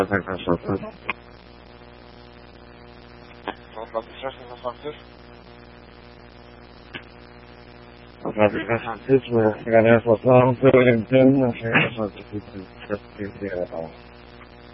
hacer nosotros. Fabrikas antes, me gané fotos de LinkedIn, no sé, eso es difícil.